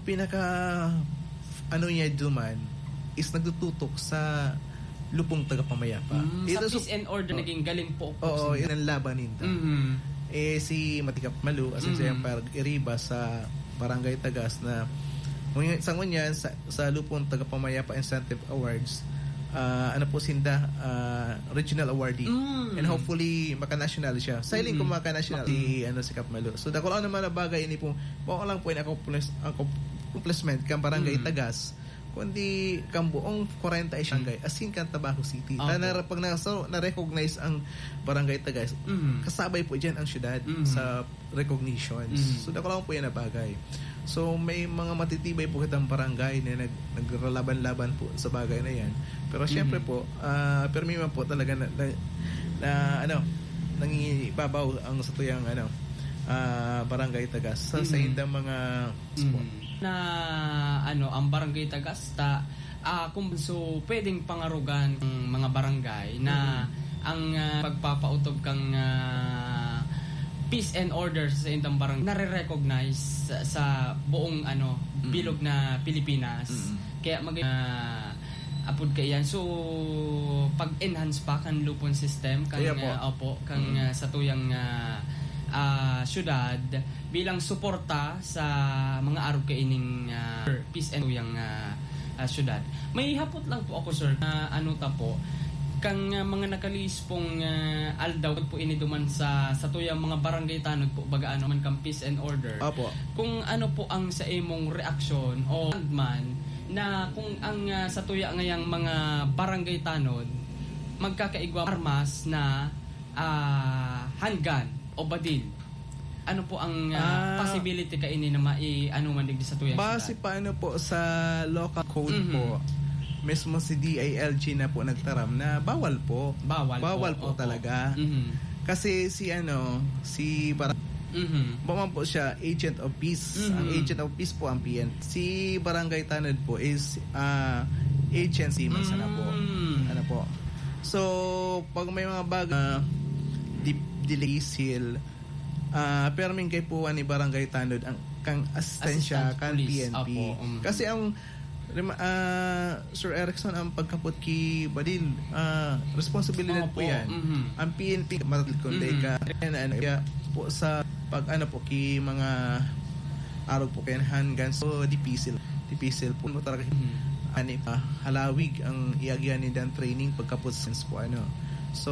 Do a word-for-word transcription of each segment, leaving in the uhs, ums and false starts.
pinaka ano niya duman is nagtututok sa lupong tagapamayapa. Mm, ito, sa peace and order, oh, naging galing po. Oo, yun ang laban nito. Mm-hmm. Eh, si Matikap Malu, as in mm-hmm. sa Iriba sa Barangay Tagas na sa ngunyan, sa, sa lupong tagapamayapa incentive awards, Uh, ano po sinda uh, regional awardee, mm. and hopefully maka-national siya. Sailing mm-hmm. ko maka-national si ano si Kapmalo. So dako lang naman na bagay ini po. Bako lang po in accomplishment kang Barangay mm. Tagas. Kundi kang buong forty ay Shanghai as in kan Tabaco City. Okay. Na pag na, so, na-recognize ang Barangay Tagas, mm-hmm. kasabay po diyan ang syudad mm-hmm. sa recognitions. Mm-hmm. So dako lang po yan na bagay. So may mga matitibay po kitang barangay na nag, naglalaban-laban po sa bagay na yan. Pero syempre mm-hmm. po, uh, pero may man po talaga na, na, na ano, nangingibabaw ang satuyang ano, uh, Barangay Tagas sa mm-hmm. sa hindang mga sport. Mm-hmm. Na ano, ang Barangay Tagas ta uh, kung so pwedeng pangarugan ng mga barangay na mm-hmm. ang uh, pagpapautob kang uh, peace and order sa intang barangay nare-recognize sa, sa buong ano mm-hmm. bilog na Pilipinas. Mm-hmm. Kaya mag uh, apod kayan so pag-enhance pa kan lupon system kan yeah, po. Uh, opo kan mm-hmm. uh, sa tuyang uh, uh, syudad bilang suporta sa mga araw kaining uh, peace and tuyang uh, uh, syudad. May hapot lang po ako sir na uh, ano ta po kang uh, mga nakaliis pong uh, aldaw po iniduman sa sa tuyang mga barangay tanod po baga ano man kang peace and order. Opo. Kung ano po ang sa imong reaksyon o man na kung ang uh, sa tuya ngayang mga barangay tanod magkakaigwa armas na uh, handgun o badil. Ano po ang uh, ah, possibility kaini na mai ano man digdi sa tuyang base pa ano po sa local code mm-hmm. po mismo si D I L G na po nagtaram na bawal po. Bawal, bawal po, po talaga. Mm-hmm. Kasi si ano, si Barangay mm-hmm. Buman po siya agent of peace. Mm-hmm. Ang agent of peace po ang P N. Si Barangay Tanod po is uh, agency man sana po. Mm-hmm. Ano po. So, pag may mga bag uh, dilisil uh, perming kay po ni Barangay Tanod ang kang asistensya kan P N P. Mm-hmm. Kasi ang Uh, Sir Erickson ang pagkapot ki Badil uh, responsibilidad oh, po, po yan mm-hmm. ang P N P matalikonday ka mm-hmm. and kaya po sa pag ano po ki mga araw po kayan handguns so dipisil dipisil po mo talaga mm-hmm. ani pa halawig ang iagyan ni dan training pagkapot sense po ano so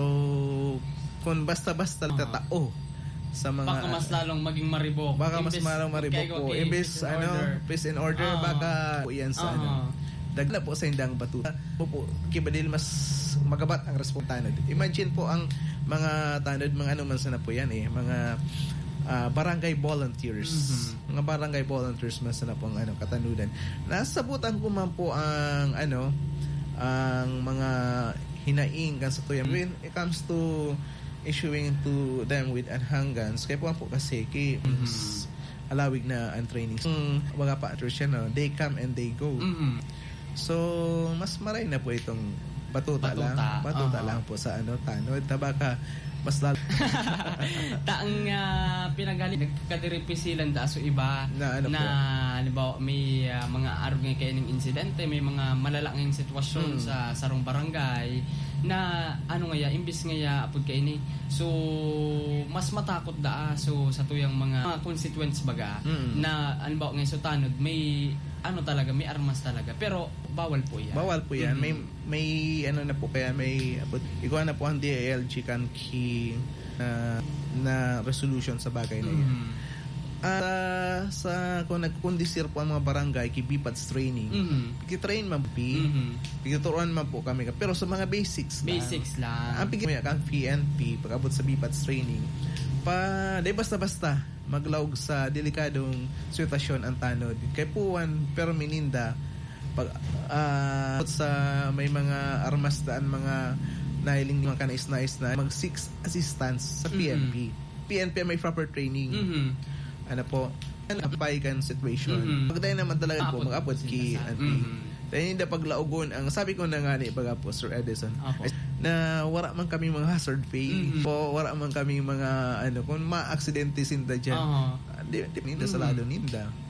kung basta-basta uh-huh. tatao sa mga baka mas lalong maging maribok baka mas lalong maribok po imbes ano peace and order uh-huh. baka po yan sa uh-huh. ano dagla po sa indang batuta po po kibadil mas magabat ang respontanod. Imagine po ang mga tanod mga ano man sana po yan eh mga uh, barangay volunteers mm-hmm. mga barangay volunteers man sana po ang ano katanudan nasabutan ko man po ang ano ang mga hinaing kan sa tuyang when it comes to issuing to them with handguns kaya po po kasi kay mm-hmm. alawig na ang training so, mga pa-atros yan no? They come and they go mm-hmm. so mas maray na po itong batuta, batuta. lang batuta uh-huh. lang po sa ano tanod tabaka mas lalo taang uh, pinagali nagkadiripisilan da so iba na, ano na halimbawa may uh, mga arugay kayo ng insidente may mga malalaking sitwasyon hmm. sa sarong barangay na ano nga ya imbis nga ya apod kay ni so mas matakot da so sa tuyang mga, mga constituents baga hmm. na halimbawa nga so tanod may ano talaga may armas talaga pero bawal po yan bawal po yan mm-hmm. may may ano na po kaya may ikaw na po ang D I L G kan key na, na resolution sa bagay na yan mm-hmm. uh, sa kung nagkondisir po ang mga barangay ki B P A D S training mm-hmm. kitrain man po mm-hmm. pigituruan man po kami pero sa mga basics lang basics lang ang pigituruan kang P N P pag-abot sa B P A D S training pa di basta-basta maglawg sa delikadong sitwasyon ang tanod kay puwan pero mininda pag uh, sa may mga armas daan mga nailing mga kanais-nais na mag six assistance sa P N P mm-hmm. P N P may proper training mm-hmm. ano po napapayigan situation mm-hmm. pag dahil naman talaga po mag-upload ki mm-hmm. dahil hindi paglaugon ang sabi ko na nga ni baga po Sir Edison Apo. Na wala man kami mga hazard pay mm-hmm. po wala man kami mga ano kung ma-aksidente sinda dyan uh-huh. di, di ninda mm-hmm. sa lado ninda